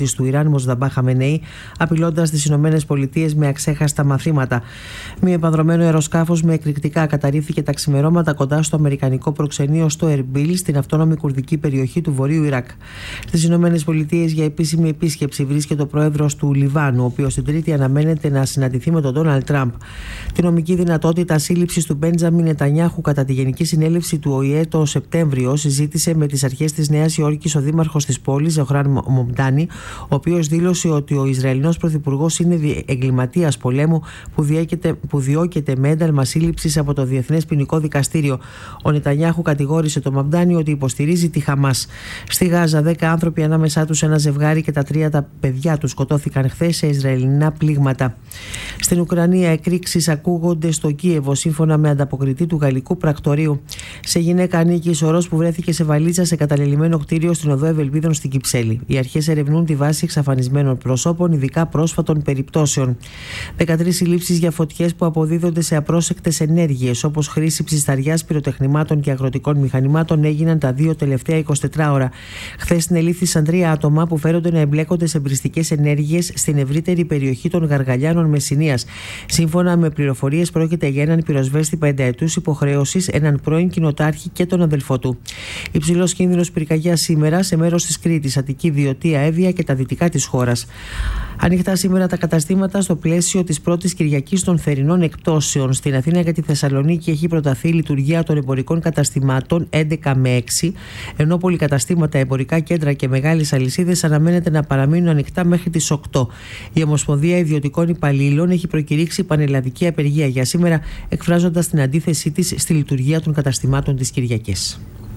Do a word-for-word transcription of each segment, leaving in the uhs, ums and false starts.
ηγέτης του Ιράν, Μοσδαμπά Χαμενεή, απειλώντας τις Ηνωμένες Πολιτείες με αξέχαστα μαθήματα. Μη επανδρωμένο αεροσκάφος με εκρηκτικά καταρρίφθηκε τα ξημερώματα κοντά στο αμερικανικό προξενείο στο Ερμπίλ, στην αυτόνομη κουρδική περιοχή του Βορείου Ιράκ. Στις Ηνωμένες Πολιτείες για επίσημη επίσκεψη βρίσκεται ο πρόεδρος του Λιβάνου, ο οποίος την Τρίτη αναμένεται να συναντηθεί με τον Ντόναλντ Τραμπ. Τη νομική δυνατότητα σύλληψης του Μπέντζαμιν Νετανιάχου κατά τη Γενική Συνέλευση του Ο Η Ε το Σεπτέμβριο συζήτησε με τις αρχές της Νέας Υόρκης ο δήμαρχος της πόλης, Ζοχράν Μομντάνι, ο οποίος δήλωσε ότι ο Ισραηλινός πρωθυπουργός είναι εγκληματίας πολέμου που, διέκεται, που διώκεται με ένταλμα σύλληψης από το Διεθνές Ποινικό Δικαστήριο. Ο Νετανιάχου κατηγόρησε τον Μομντάνι ότι υποστηρίζει τη Χαμάς. Στη Γάζα, δέκα άνθρωποι, ανάμεσά τους ένα ζευγάρι και τα τρία τα παιδιά τους, σκοτώθηκαν χθες σε Ισραηλινά πλήγματα. Στην Ουκρανία, εκρήξεις ακούγονται στο Κίεβο, σύμφωνα με ανταποκριτή του γαλλικού πρακτορείου. Σε γυναίκα ανήκει η σωρός που βρέθηκε σε βαλίτσα σε καταλελειμμένο κτίριο στην οδό Ευελπίδων στην Κυψέλη. Οι αρχές ερευνούν τη βάση εξαφανισμένων προσώπων, ειδικά πρόσφατων περιπτώσεων. δεκατρείς συλλήψεις για φωτιές που αποδίδονται σε απρόσεκτες ενέργειες, όπως χρήση ψισταριάς, πυροτεχνημάτων και αγροτικών μηχανημάτων, έγιναν τα δύο τελευταία εικοσιτέσσερις ώρα. Χθες συνελήφθησαν τρία άτομα που φέρονται να εμπλέκονται σε εμπριστικές ενέργειες στην ευρύτερη περιοχή των Γαργαλιάνων Μεσσηνίας. Σύμφωνα με πληροφορίες, πρόκειται για έναν πυροσβέστη πενταετούς υποχρέωσης, έναν πρώην κοινοτάρχη και τον αδελφό του. Υψηλός κίνδυνος πυρκαγιάς σήμερα σε μέρος της Κρήτης, Αττική, Βιωτία, Εύβοια και τα δυτικά της χώρας. Ανοιχτά σήμερα τα καταστήματα στο πλαίσιο της πρώτης Κυριακής των θερινών εκπτώσεων. Στην Αθήνα και τη Θεσσαλονίκη έχει προταθεί η λειτουργία των εμπορικών καταστημάτων έντεκα με έξι, ενώ πολυκαταστήματα, εμπορικά κέντρα και μεγάλες αλυσίδες αναμένεται να παραμείνουν ανοιχτά μέχρι τις οκτώ. Η Ομοσπονδία Ιδιωτικών Υπαλλήλων έχει προκηρύξει πανελλαδική απεργία για σήμερα, εκφράζοντας την αντίθεσή της στη λειτουργία των καταστημάτων της Κυριακής.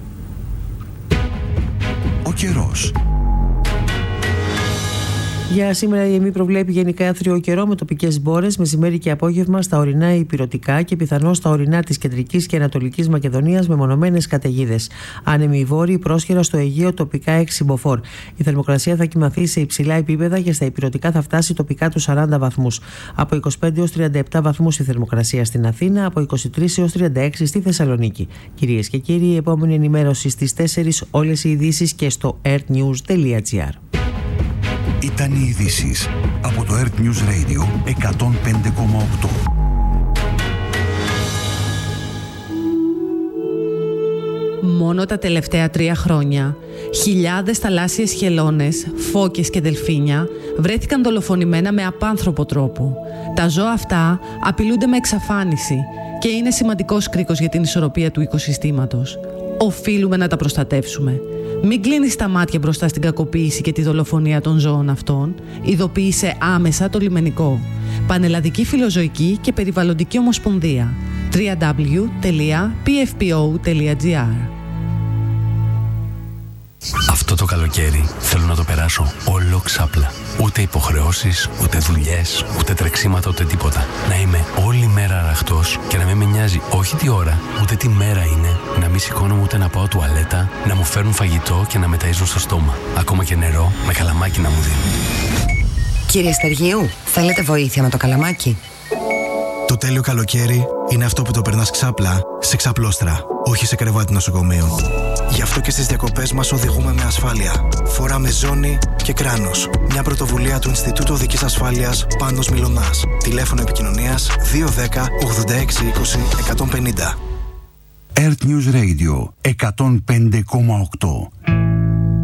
Ο καιρός. Για σήμερα η ΕΜΗ προβλέπει γενικά άθριο καιρό με τοπικές μπόρες, μεσημέρι και απόγευμα στα ορεινά υπηρωτικά και πιθανώς στα ορεινά της κεντρικής και ανατολικής Μακεδονίας με μονομένες καταιγίδες. Άνεμοι βόρειοι, πρόσχερα στο Αιγαίο, τοπικά έξι μποφόρ. Η θερμοκρασία θα κυμαθεί σε υψηλά επίπεδα και στα υπηρωτικά θα φτάσει τοπικά τους σαράντα βαθμούς. Από είκοσι πέντε έως τριάντα επτά βαθμούς η θερμοκρασία στην Αθήνα, από είκοσι τρεις έως τριάντα έξι στη Θεσσαλονίκη. Κυρίες και κύριοι, η επόμενη ενημέρωση στις τέσσερις, όλες οι ειδήσεις και στο ertnews τελεία gr. Ήταν οι ειδήσεις από το Earth News Radio εκατόν πέντε κόμμα οκτώ. Μόνο τα τελευταία τρία χρόνια, χιλιάδες θαλάσσιες χελώνες, φώκες και δελφίνια βρέθηκαν δολοφονημένα με απάνθρωπο τρόπο. Τα ζώα αυτά απειλούνται με εξαφάνιση και είναι σημαντικός κρίκος για την ισορροπία του οικοσυστήματος. Οφείλουμε να τα προστατεύσουμε. Μην κλείνεις τα μάτια μπροστά στην κακοποίηση και τη δολοφονία των ζώων αυτών. Ειδοποίησε άμεσα το λιμενικό. Πανελλαδική Φιλοζωική και Περιβαλλοντική Ομοσπονδία. double-u double-u double-u τελεία πι εφ πι ο τελεία τζι άρ. Αυτό το καλοκαίρι θέλω να το περάσω όλο ξάπλα. Ούτε υποχρεώσεις, ούτε δουλειές, ούτε τρεξίματα, ούτε τίποτα. Να είμαι όλη μέρα αραχτός και να μην με νοιάζει όχι τι ώρα, ούτε τι μέρα είναι. Να μην σηκώνομαι ούτε να πάω τουαλέτα, να μου φέρνουν φαγητό και να με ταΐζουν στο στόμα. Ακόμα και νερό με καλαμάκι να μου δίνουν. Κύριε Στεργίου, θέλετε βοήθεια με το καλαμάκι? Το τέλειο καλοκαίρι είναι αυτό που το περνάς ξάπλα σε ξαπλώστρα, όχι σε κρεβάτι νοσοκομείου. Γι' αυτό και στις διακοπές μας οδηγούμε με ασφάλεια. Φοράμε ζώνη και κράνος. Μια πρωτοβουλία του Ινστιτούτου Οδικής Ασφάλειας Πάνος Μιλωνάς. Τηλέφωνο επικοινωνίας δύο ένα μηδέν ογδόντα έξι είκοσι εκατόν πενήντα. Earth News Radio εκατόν πέντε κόμμα οκτώ.